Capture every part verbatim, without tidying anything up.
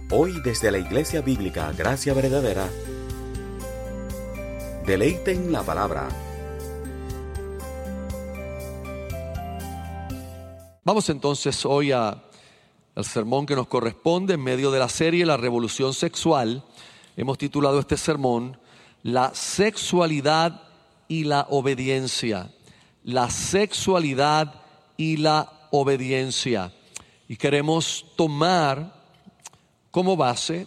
Hoy desde la Iglesia Bíblica Gracia Verdadera, deleiten la palabra. Vamos entonces hoy a, al sermón que nos corresponde en medio de la serie La Revolución Sexual. Hemos titulado este sermón La sexualidad y la obediencia. La sexualidad y la obediencia. Y queremos tomar como base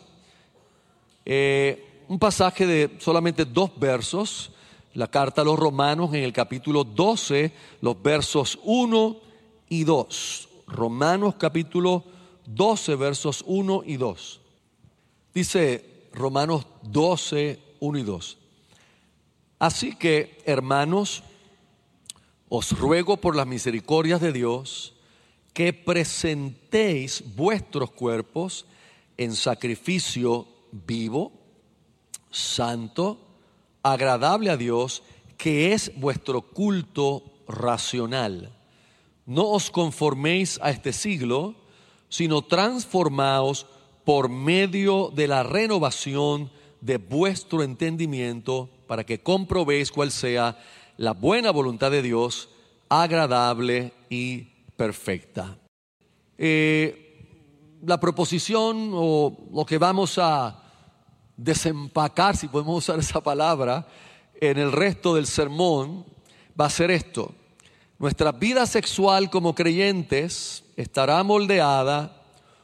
eh, un pasaje de solamente dos versos, la carta a los Romanos en el capítulo doce, los versos uno y dos. Romanos capítulo doce, versos uno y dos. Dice Romanos doce, uno y dos. Así que, hermanos, os ruego por las misericordias de Dios que presentéis vuestros cuerpos en sacrificio vivo, santo, agradable a Dios, que es vuestro culto racional. No os conforméis a este siglo, sino transformaos por medio de la renovación de vuestro entendimiento, para que comprobéis cuál sea la buena voluntad de Dios, agradable y perfecta. Eh, la proposición o lo que vamos a desempacar, si podemos usar esa palabra, en el resto del sermón va a ser esto. Nuestra vida sexual como creyentes estará moldeada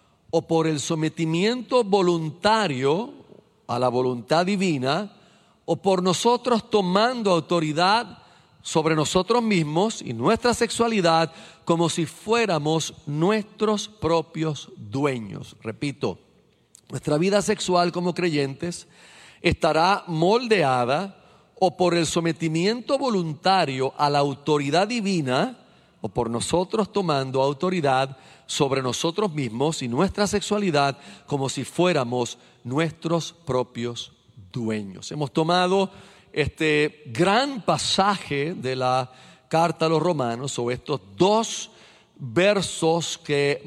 o por el sometimiento voluntario a la voluntad divina, o por nosotros tomando autoridad sobre nosotros mismos y nuestra sexualidad como si fuéramos nuestros propios dueños. Repito, nuestra vida sexual como creyentes estará moldeada o por el sometimiento voluntario a la autoridad divina, o por nosotros tomando autoridad sobre nosotros mismos y nuestra sexualidad como si fuéramos nuestros propios dueños. Hemos tomado este gran pasaje de la carta a los Romanos, o estos dos versos que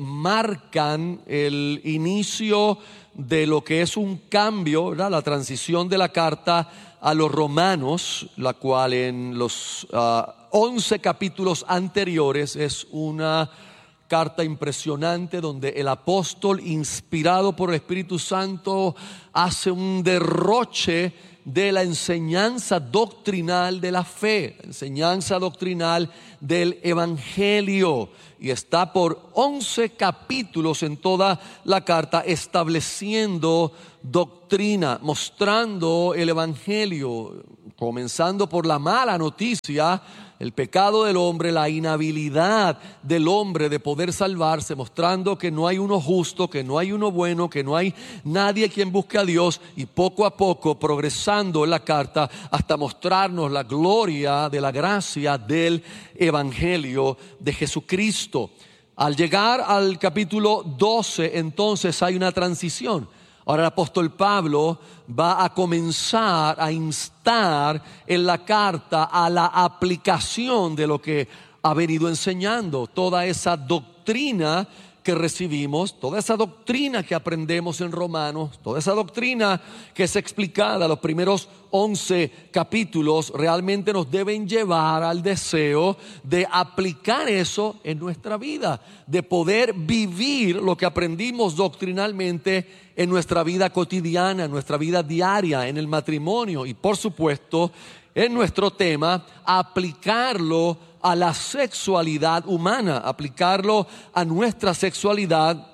marcan el inicio de lo que es un cambio, ¿verdad? La transición de la carta a los Romanos, la cual en los uh, once capítulos anteriores es una carta impresionante donde el apóstol, inspirado por el Espíritu Santo, hace un derroche de la enseñanza doctrinal de la fe, enseñanza doctrinal del Evangelio, y está por once capítulos en toda la carta estableciendo doctrina, mostrando el Evangelio, comenzando por la mala noticia, el pecado del hombre, la inhabilidad del hombre de poder salvarse, mostrando que no hay uno justo, que no hay uno bueno, que no hay nadie quien busque a Dios, y poco a poco progresando en la carta hasta mostrarnos la gloria de la gracia del Evangelio de Jesucristo. Al llegar al capítulo doce, entonces hay una transición. Ahora el apóstol Pablo va a comenzar a instar en la carta a la aplicación de lo que ha venido enseñando. Toda esa doctrina que recibimos, toda esa doctrina que aprendemos en Romanos, toda esa doctrina que es explicada en los primeros once capítulos, realmente nos deben llevar al deseo de aplicar eso en nuestra vida, de poder vivir lo que aprendimos doctrinalmente en nuestra vida cotidiana, en nuestra vida diaria, en el matrimonio y por supuesto en nuestro tema, aplicarlo a la sexualidad humana, aplicarlo a nuestra sexualidad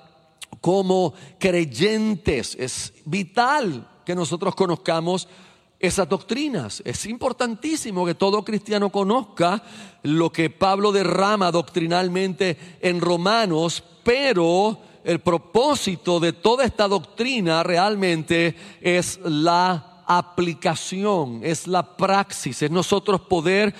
como creyentes. Es vital que nosotros conozcamos esas doctrinas. Es importantísimo que todo cristiano conozca lo que Pablo derrama doctrinalmente en Romanos, pero el propósito de toda esta doctrina realmente es la aplicación, es la praxis, es nosotros poder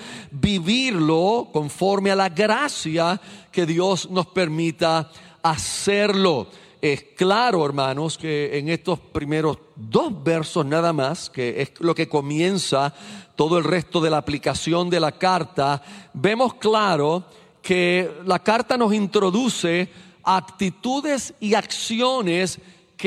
vivirlo conforme a la gracia que Dios nos permita hacerlo. Es claro, hermanos, que en estos primeros dos versos nada más, que es lo que comienza todo el resto de la aplicación de la carta, vemos claro que la carta nos introduce actitudes y acciones que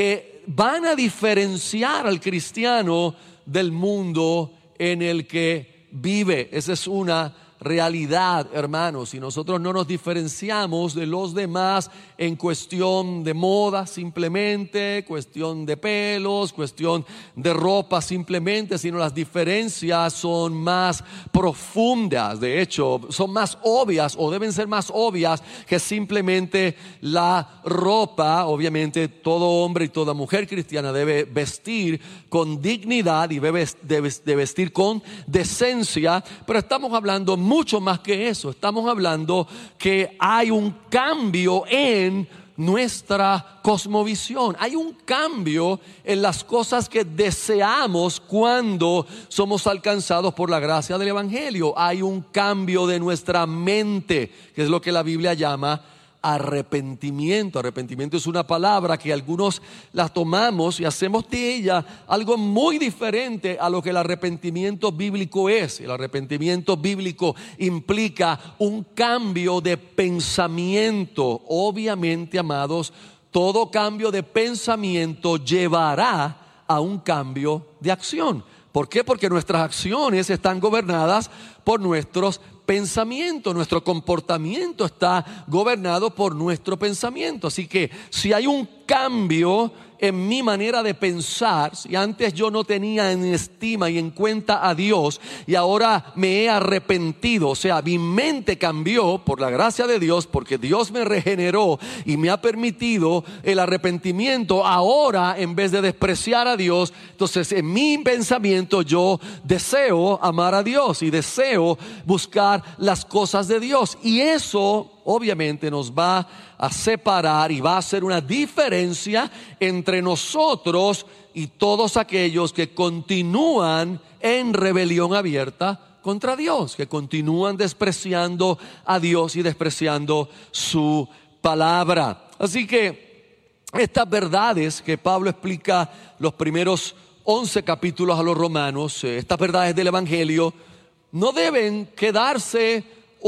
van a diferenciar al cristiano del mundo en el que vive. Esa es una realidad, hermanos. Si nosotros no nos diferenciamos de los demás en cuestión de moda simplemente, cuestión de pelos, cuestión de ropa simplemente, sino las diferencias son más profundas. De hecho, son más obvias o deben ser más obvias que simplemente la ropa. Obviamente todo hombre y toda mujer cristiana debe vestir con dignidad y debe de vestir con decencia, pero estamos hablando mucho más que eso. Estamos hablando que hay un cambio en nuestra cosmovisión. Hay un cambio en las cosas que deseamos cuando somos alcanzados por la gracia del Evangelio. Hay un cambio de nuestra mente, que es lo que la Biblia llama arrepentimiento. Arrepentimiento es una palabra que algunos la tomamos y hacemos de ella algo muy diferente a lo que el arrepentimiento bíblico es. El arrepentimiento bíblico implica un cambio de pensamiento. Obviamente, amados, todo cambio de pensamiento llevará a un cambio de acción. ¿Por qué? Porque nuestras acciones están gobernadas por nuestros pensamiento, nuestro comportamiento está gobernado por nuestro pensamiento. Así que si hay un cambio en mi manera de pensar, si antes yo no tenía en estima y en cuenta a Dios y ahora me he arrepentido, o sea, mi mente cambió por la gracia de Dios, porque Dios me regeneró y me ha permitido el arrepentimiento. Ahora, en vez de despreciar a Dios, entonces en mi pensamiento yo deseo amar a Dios y deseo buscar las cosas de Dios, y eso obviamente nos va a separar y va a hacer una diferencia entre nosotros y todos aquellos que continúan en rebelión abierta contra Dios, que continúan despreciando a Dios y despreciando su palabra. Así que estas verdades que Pablo explica los primeros once capítulos a los romanos, estas verdades del Evangelio, no deben quedarse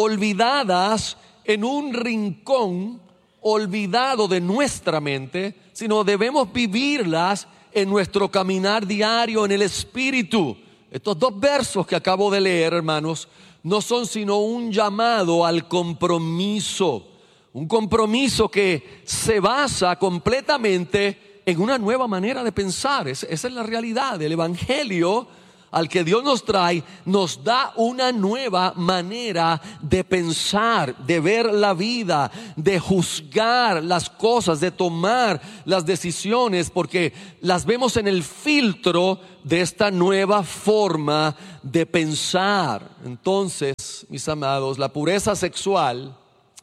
olvidadas en un rincón olvidado de nuestra mente, sino debemos vivirlas en nuestro caminar diario en el Espíritu. Estos dos versos que acabo de leer, hermanos, no son sino un llamado al compromiso, un compromiso que se basa completamente en una nueva manera de pensar. Esa es la realidad. El Evangelio al que Dios nos trae nos da una nueva manera de pensar, de ver la vida, de juzgar las cosas, de tomar las decisiones, porque las vemos en el filtro de esta nueva forma de pensar. Entonces, mis amados, la pureza sexual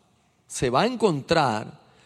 se va a encontrar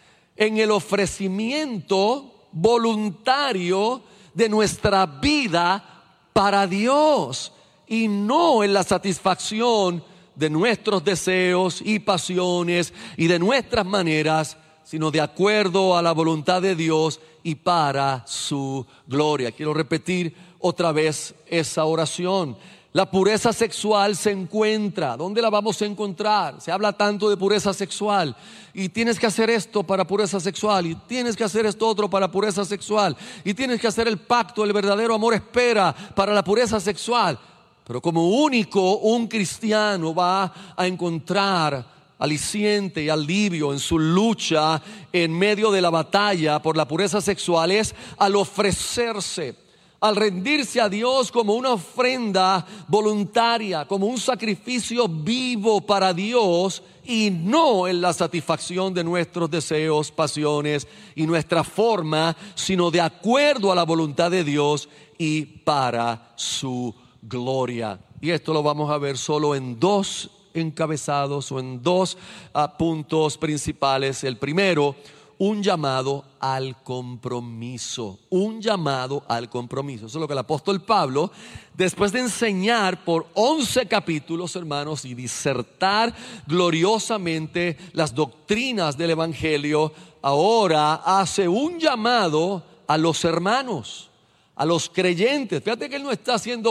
en el ofrecimiento voluntario de nuestra vida para Dios, y no en la satisfacción de nuestros deseos y pasiones y de nuestras maneras, sino de acuerdo a la voluntad de Dios y para su gloria. Quiero repetir otra vez esa oración. La pureza sexual se encuentra. ¿Dónde la vamos a encontrar? Se habla tanto de pureza sexual, y tienes que hacer esto para pureza sexual, y tienes que hacer esto otro para pureza sexual, y tienes que hacer el pacto, el verdadero amor espera para la pureza sexual. Pero como único un cristiano va a encontrar aliciente y alivio en su lucha en medio de la batalla por la pureza sexual es al ofrecerse, al rendirse a Dios como una ofrenda voluntaria, como un sacrificio vivo para Dios, y no en la satisfacción de nuestros deseos, pasiones y nuestra forma, sino de acuerdo a la voluntad de Dios y para su gloria. Y esto lo vamos a ver solo en dos encabezados o en dos uh, puntos principales. El primero, un llamado al compromiso, un llamado al compromiso. Eso es lo que el apóstol Pablo, después de enseñar por once capítulos, hermanos, y disertar gloriosamente las doctrinas del Evangelio, ahora hace un llamado a los hermanos, a los creyentes. Fíjate que él no está haciendo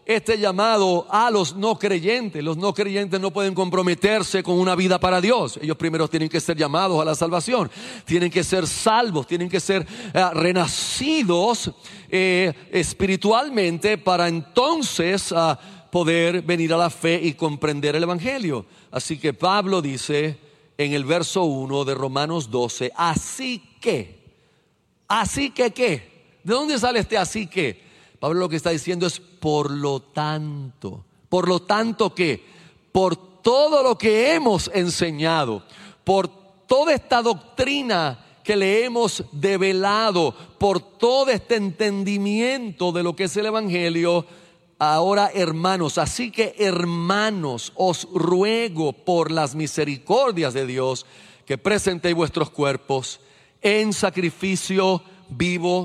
este llamado a los no creyentes. Los no creyentes no pueden comprometerse con una vida para Dios. Ellos primero tienen que ser llamados a la salvación, tienen que ser salvos, tienen que ser eh, renacidos eh, espiritualmente para entonces uh, poder venir a la fe y comprender el Evangelio. Así que Pablo dice en el verso uno de Romanos doce, así que, así que ¿qué? ¿De dónde sale este así que? Pablo lo que está diciendo es por lo tanto. Por lo tanto que, por todo lo que hemos enseñado, por toda esta doctrina que le hemos develado, por todo este entendimiento de lo que es el Evangelio, ahora hermanos, así que hermanos, os ruego por las misericordias de Dios que presentéis vuestros cuerpos en sacrificio vivo,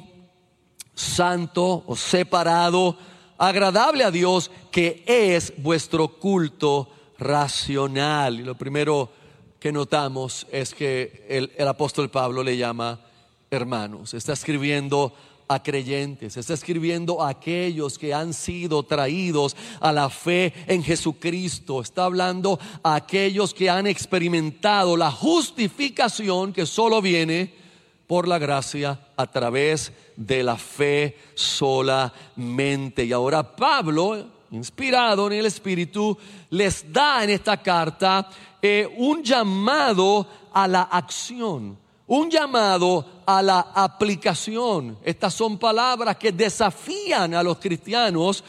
santo o separado, agradable a Dios, que es vuestro culto racional. Y lo primero que notamos es que el, el apóstol Pablo le llama hermanos. Está escribiendo a creyentes, está escribiendo a aquellos que han sido traídos a la fe en Jesucristo. Está hablando a aquellos que han experimentado la justificación que solo viene por la gracia a través de la fe solamente. Y ahora Pablo, inspirado en el Espíritu, les da en esta carta eh, un llamado a la acción, un llamado a la aplicación. Estas son palabras que desafían a los cristianos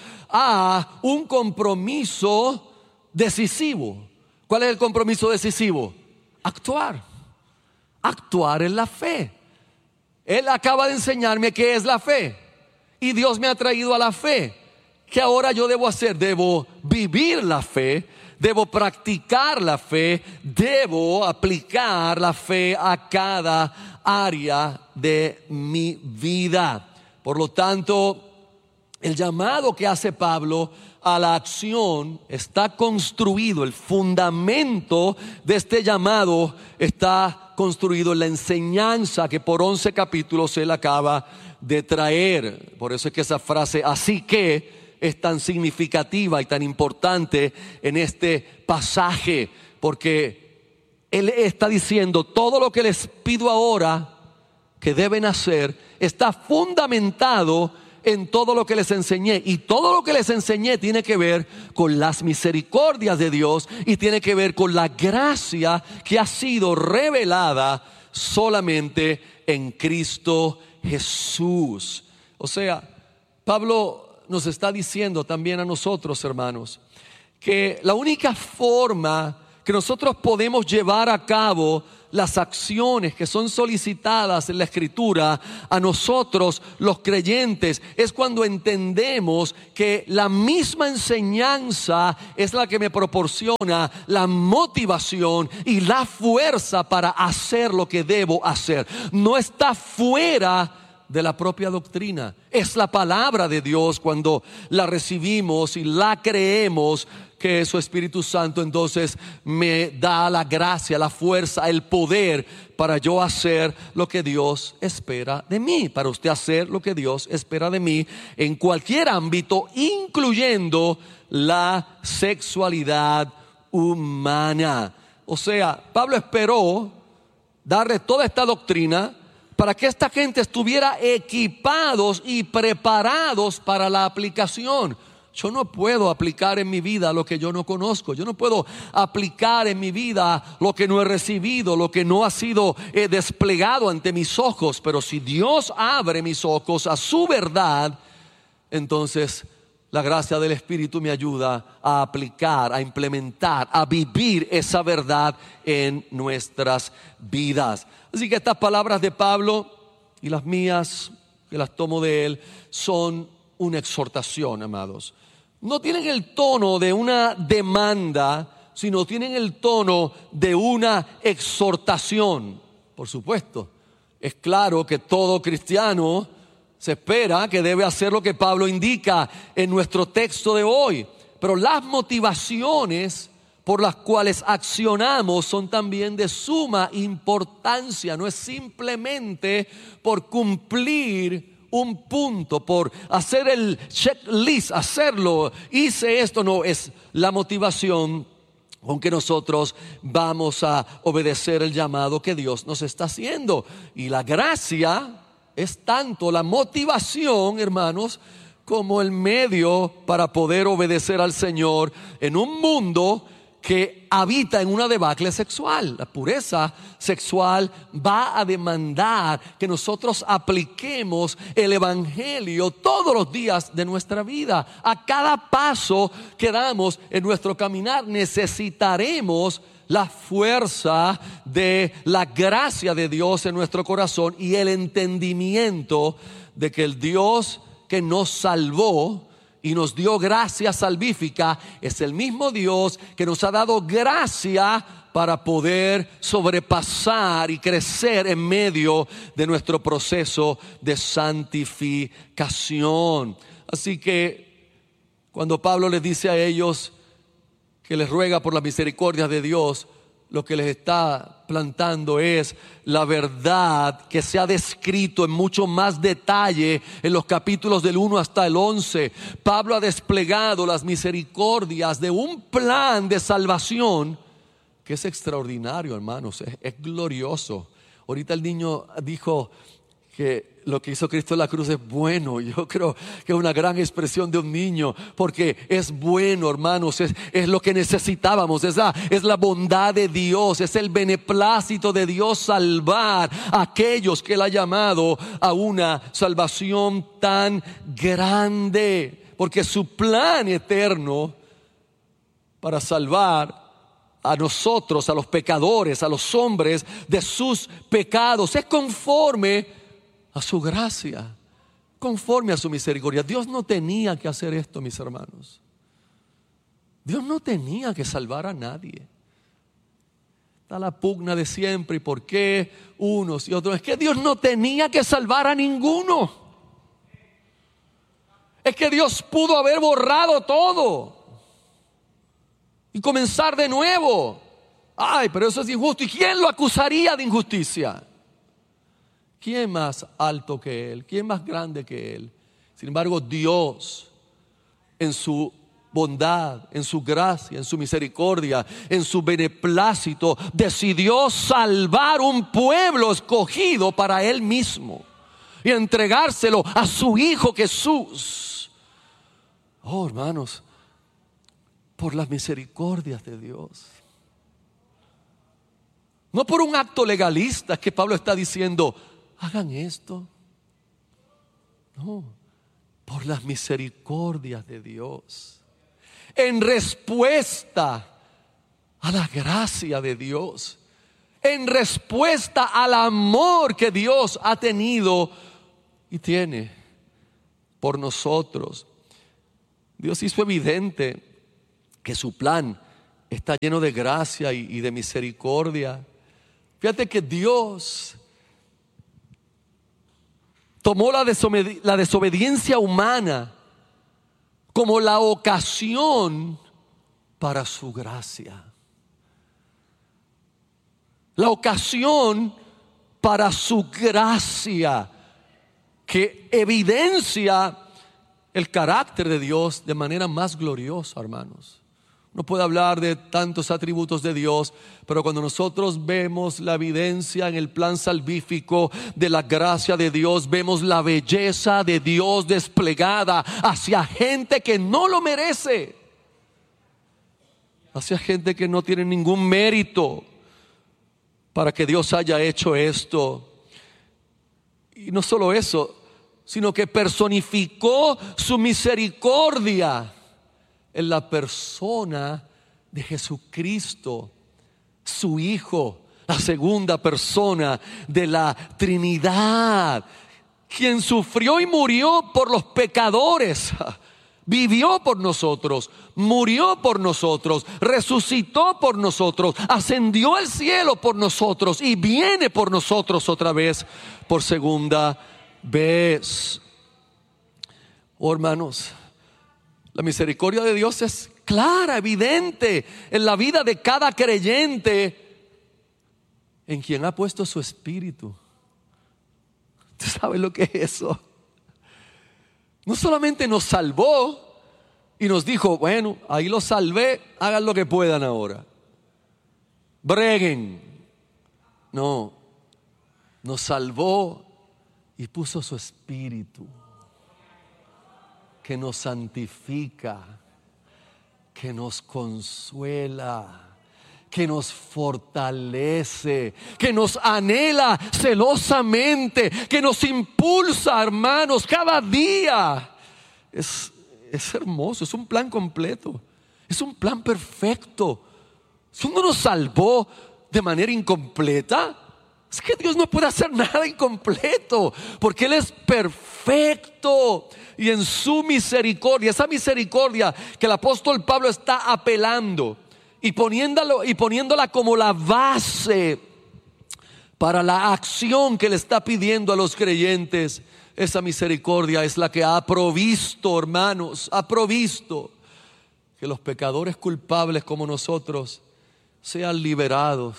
a un compromiso decisivo. ¿Cuál es el compromiso decisivo? Actuar, actuar en la fe. Él acaba de enseñarme qué es la fe y Dios me ha traído a la fe. ¿Qué ahora yo debo hacer? Debo vivir la fe, debo practicar la fe, debo aplicar la fe a cada área de mi vida. Por lo tanto, el llamado que hace Pablo a la acción está construido, el fundamento de este llamado está construido en la enseñanza que por once capítulos él acaba de traer. Por eso es que esa frase así que es tan significativa y tan importante en este pasaje, porque él está diciendo todo lo que les pido ahora que deben hacer está fundamentado en todo lo que les enseñé, y todo lo que les enseñé tiene que ver con las misericordias de Dios y tiene que ver con la gracia que ha sido revelada solamente en Cristo Jesús. O sea, Pablo nos está diciendo también a nosotros, hermanos, que la única forma que nosotros podemos llevar a cabo las acciones que son solicitadas en la Escritura a nosotros los creyentes es cuando entendemos que la misma enseñanza es la que me proporciona la motivación y la fuerza para hacer lo que debo hacer. No está fuera de la propia doctrina, es la palabra de Dios. Cuando la recibimos y la creemos, que su Espíritu Santo entonces me da la gracia, la fuerza, el poder para yo hacer lo que Dios espera de mí, para usted hacer lo que Dios espera de mí en cualquier ámbito, incluyendo la sexualidad humana. O sea, Pablo esperó darle toda esta doctrina para que esta gente estuviera equipados y preparados para la aplicación. Yo no puedo aplicar en mi vida lo que yo no conozco. Yo no puedo aplicar en mi vida lo que no he recibido, lo que no ha sido eh, desplegado ante mis ojos. Pero si Dios abre mis ojos a su verdad, entonces la gracia del Espíritu me ayuda a aplicar, a implementar, a vivir esa verdad en nuestras vidas. Así que estas palabras de Pablo y las mías, que las tomo de él, son una exhortación, amados. No tienen el tono de una demanda, sino tienen el tono de una exhortación. Por supuesto, es claro que todo cristiano se espera que debe hacer lo que Pablo indica en nuestro texto de hoy. Pero las motivaciones por las cuales accionamos son también de suma importancia. No es simplemente por cumplir un punto, por hacer el checklist, hacerlo, hice esto. No, es la motivación con que nosotros vamos a obedecer el llamado que Dios nos está haciendo. Y la gracia es tanto la motivación, hermanos, como el medio para poder obedecer al Señor en un mundo que habita en una debacle sexual. La pureza sexual va a demandar que nosotros apliquemos el evangelio todos los días de nuestra vida. A cada paso que damos en nuestro caminar necesitaremos la fuerza de la gracia de Dios en nuestro corazón y el entendimiento de que el Dios que nos salvó y nos dio gracia salvífica es el mismo Dios que nos ha dado gracia para poder sobrepasar y crecer en medio de nuestro proceso de santificación. Así que cuando Pablo les dice a ellos que les ruega por la misericordia de Dios, lo que les está plantando es la verdad que se ha descrito en mucho más detalle en los capítulos del uno hasta el once. Pablo ha desplegado las misericordias de un plan de salvación que es extraordinario, hermanos, es, es glorioso. Ahorita el niño dijo que lo que hizo Cristo en la cruz es bueno. Yo creo que es una gran expresión de un niño, porque es bueno, hermanos, es, es lo que necesitábamos, es la, es la bondad de Dios, es el beneplácito de Dios salvar a aquellos que Él ha llamado a una salvación tan grande, porque su plan eterno para salvar a nosotros, a los pecadores, a los hombres de sus pecados, es conforme a su gracia, conforme a su misericordia. Dios no tenía que hacer esto, mis hermanos. Dios no tenía que salvar a nadie. Está la pugna de siempre, ¿y por qué unos y otros? Es que Dios no tenía que salvar a ninguno. Es que Dios pudo haber borrado todo y comenzar de nuevo. Ay, pero eso es injusto. ¿Y quién lo acusaría de injusticia? ¿Quién más alto que Él? ¿Quién más grande que Él? Sin embargo, Dios, en su bondad, en su gracia, en su misericordia, en su beneplácito, decidió salvar un pueblo escogido para Él mismo y entregárselo a su Hijo Jesús. Oh, hermanos, por las misericordias de Dios. No por un acto legalista que Pablo está diciendo hagan esto. No, por las misericordias de Dios, en respuesta a la gracia de Dios, en respuesta al amor que Dios ha tenido y tiene por nosotros. Dios hizo evidente que su plan está lleno de gracia y, y de misericordia. Fíjate que Dios tomó la, desobedi- la desobediencia humana como la ocasión para su gracia. La ocasión para su gracia, que evidencia el carácter de Dios de manera más gloriosa, hermanos. No puede hablar de tantos atributos de Dios, pero cuando nosotros vemos la evidencia en el plan salvífico de la gracia de Dios, vemos la belleza de Dios desplegada hacia gente que no lo merece, hacia gente que no tiene ningún mérito para que Dios haya hecho esto. Y no solo eso, sino que personificó su misericordia en la persona de Jesucristo, su Hijo, la segunda persona de la Trinidad, quien sufrió y murió por los pecadores, vivió por nosotros, murió por nosotros, resucitó por nosotros, ascendió al cielo por nosotros y viene por nosotros otra vez por segunda vez. Oh, hermanos, la misericordia de Dios es clara, evidente en la vida de cada creyente en quien ha puesto su espíritu. ¿Tú sabes lo que es eso? No solamente nos salvó y nos dijo, bueno, ahí los salvé, hagan lo que puedan ahora. Breguen. No, nos salvó y puso su espíritu que nos santifica, que nos consuela, que nos fortalece, que nos anhela celosamente, que nos impulsa, hermanos, cada día. Es, es hermoso, es un plan completo, es un plan perfecto. Si uno nos salvó de manera incompleta, es que Dios no puede hacer nada incompleto, porque Él es perfecto. Y en su misericordia, esa misericordia que el apóstol Pablo está apelando y poniéndolo, y poniéndola como la base para la acción que le está pidiendo a los creyentes, esa misericordia es la que ha provisto, hermanos, ha provisto que los pecadores culpables como nosotros sean liberados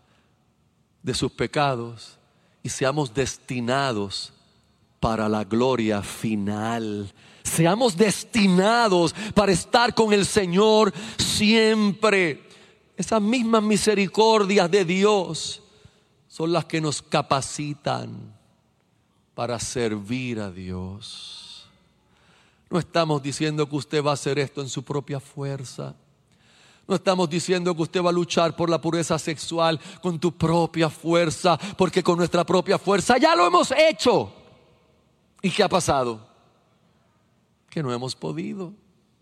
de sus pecados y seamos destinados para la gloria final. Seamos destinados para estar con el Señor siempre. Esas mismas misericordias de Dios son las que nos capacitan para servir a Dios. No estamos diciendo que usted va a hacer esto en su propia fuerza. No estamos diciendo que usted va a luchar por la pureza sexual con tu propia fuerza, porque con nuestra propia fuerza ya lo hemos hecho. ¿Y qué ha pasado? Que no hemos podido.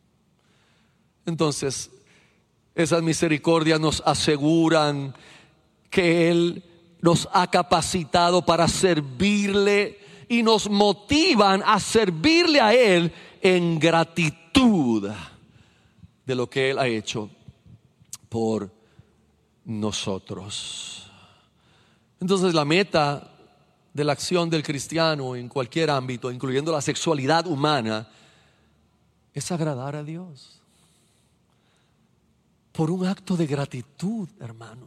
Entonces, esas misericordias nos aseguran que Él nos ha capacitado para servirle y nos motivan a servirle a Él en gratitud de lo que Él ha hecho por nosotros. Entonces, la meta de la acción del cristiano en cualquier ámbito, incluyendo la sexualidad humana, es agradar a Dios por un acto de gratitud, hermano.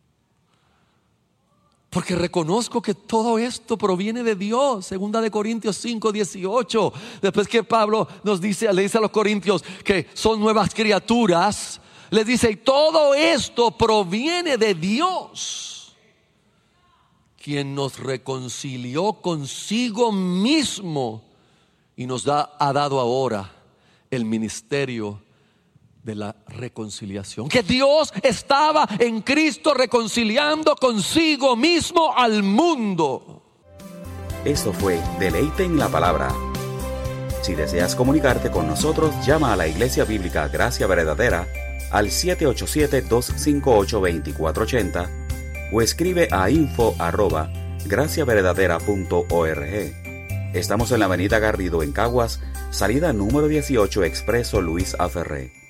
Porque reconozco que todo esto proviene de Dios. Segunda de Corintios cinco, dieciocho. Después que Pablo nos dice, le dice a los corintios que son nuevas criaturas, les dice, y todo esto proviene de Dios, quien nos reconcilió consigo mismo y nos da, ha dado ahora el ministerio de la reconciliación. Que Dios estaba en Cristo reconciliando consigo mismo al mundo. Esto fue Deleite en la Palabra. Si deseas comunicarte con nosotros, llama a la Iglesia Bíblica Gracia Verdadera al siete ocho siete, dos cinco ocho, dos cuatro ocho cero o escribe a info arroba gracia verdadera punto org. Estamos en la avenida Garrido en Caguas, salida número dieciocho, Expreso Luis A. Ferré.